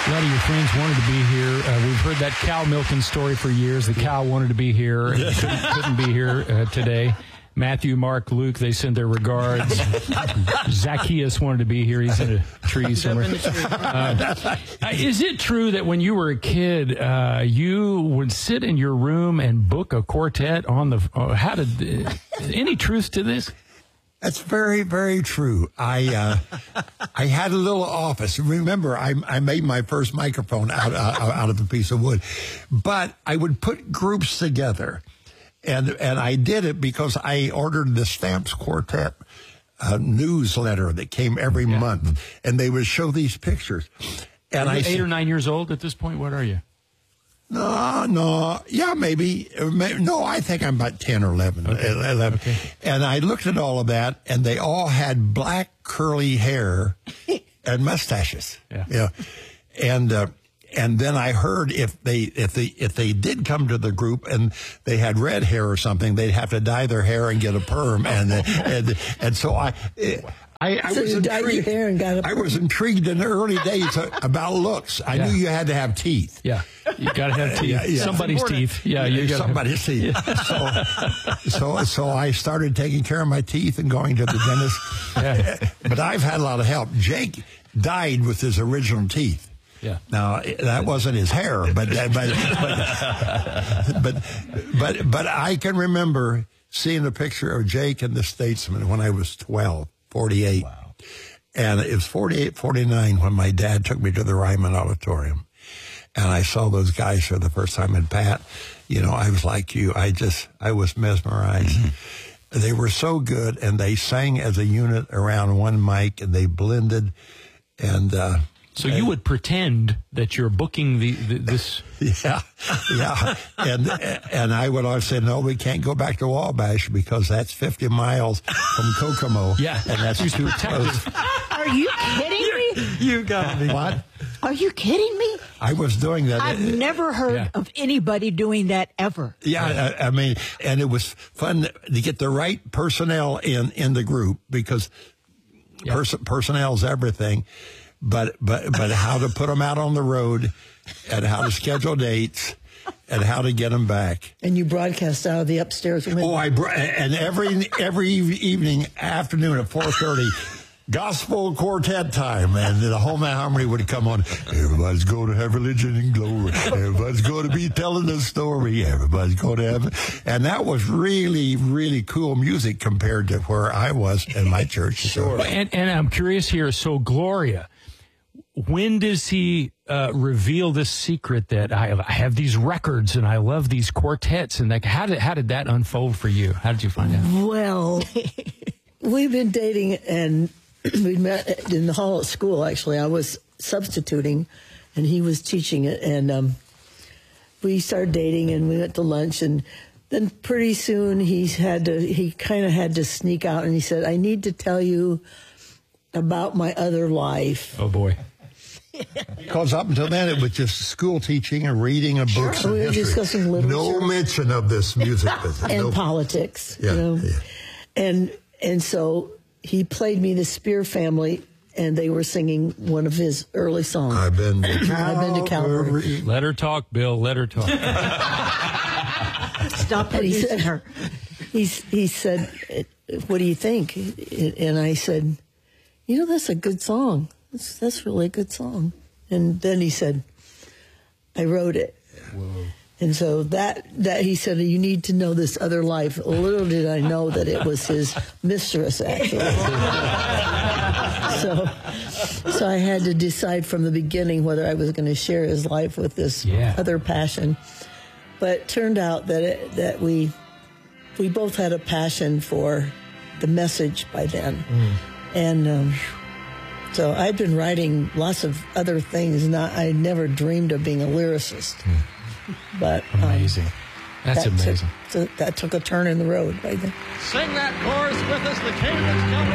A lot of your friends wanted to be here. We've heard that cow milking story for years. The cow wanted to be here, couldn't be here today. Matthew, Mark, Luke, they send their regards. Zacchaeus wanted to be here. He's in a tree somewhere. Is it true that when you were a kid, you would sit in your room and book a quartet on the... any truth to this? That's very, very true. I had a little office. Remember, I made my first microphone out of a piece of wood. But I would put groups together. And I did it because I ordered the Stamps Quartet newsletter that came every month. And they would show these pictures. And are you 8 or 9 years old at this point? What are you? No. Yeah, maybe. No, I think I'm about 10 or 11. Okay. 11. Okay. And I looked at all of that, and they all had black curly hair and mustaches. Yeah. And then I heard if they did come to the group and they had red hair or something, they'd have to dye their hair and get a perm. And so I was intrigued. I was intrigued in the early days about looks. I knew you had to have teeth. Yeah, you got to have teeth. Yeah. Somebody's teeth. Yeah, you got somebody's teeth. Yeah. So I started taking care of my teeth and going to the dentist. Yeah. But I've had a lot of help. Jake died with his original teeth. Yeah. Now that wasn't his hair, but I can remember seeing a picture of Jake in the Statesman when I was 12. 48. Wow. And it was 48, 49 when my dad took me to the Ryman Auditorium. And I saw those guys for the first time. And Pat, I was like you. I was mesmerized. Mm-hmm. They were so good, and they sang as a unit around one mic, and they blended. And so you would pretend that you're booking this. Yeah. And I would always say, no, we can't go back to Wabash because that's 50 miles from Kokomo. Yeah. And that's too close. Are you kidding me? You got me. What? Are you kidding me? I was doing that. I've never heard of anybody doing that ever. Yeah. I mean, and it was fun to get the right personnel in the group because personnel's everything. But how to put them out on the road and how to schedule dates and how to get them back. And you broadcast out of the upstairs window. And every evening, afternoon at 4:30, gospel quartet time, and the Home Harmony would come on. Everybody's going to have religion and glory. Everybody's going to be telling a story. Everybody's going to have, and that was really, really cool music compared to where I was in my church. Sure. And I'm curious here. So Gloria, when does he reveal this secret that I have these records and I love these quartets? And how did that unfold for you? How did you find out? Well, we've been dating, and we met in the hall at school. Actually, I was substituting, and he was teaching it. And we started dating, and we went to lunch. And then pretty soon he kind of had to sneak out, and he said, "I need to tell you about my other life." Oh boy. Because up until then, it was just school teaching and reading of books and we were history. discussing literature. No mention of this music business. And politics. Yeah. And so he played me the Spear Family, and they were singing one of his early songs. I've been to Calvary. Let her talk, Bill. Let her talk. Stop producing her. He said, "What do you think?" And I said, "That's a good song. That's really a good song." And then he said, "I wrote it." Whoa. And so that he said, "You need to know this other life." Little did I know that it was his mistress, actually. So I had to decide from the beginning whether I was going to share his life with this other passion. But it turned out that we both had a passion for the message by then. And so I've been writing lots of other things. I never dreamed of being a lyricist. But amazing. That's amazing. That took a turn in the road right there. Sing that chorus with us, the Canaans coming.